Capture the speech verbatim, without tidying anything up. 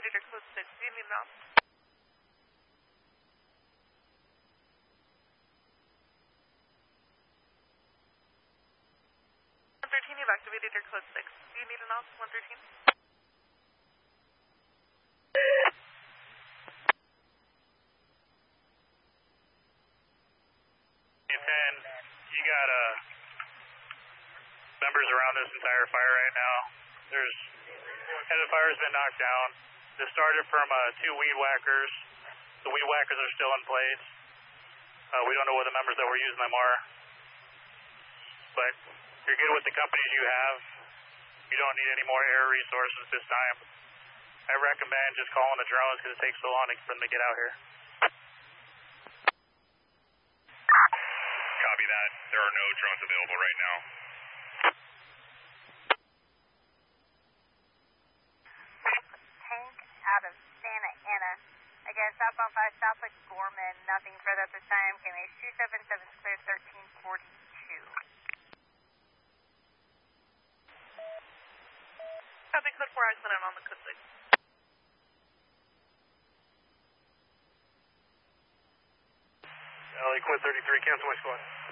activated your code six. Do you need now? one thirteen, you've activated your code six. Do you need an ops? one thirteen? ten, you got uh, members around this entire fire right now. There's, head of the fire has been knocked down. This started from uh, two weed whackers. The weed whackers are still in place. Uh, we don't know what the members that were using them are. But you're good with the companies you have. You don't need any more air resources this time. I recommend just calling the drones because it takes so long for them to get out here. Copy that. There are no drones available right now. Tank out of Santa Ana. Again, southbound five, Southwest Gorman. Nothing further at this time. K M H two seven seven, clear thirteen forty-two. Copy code four, I sent it on the code six. L A Quid thirty-three, cancel my squad.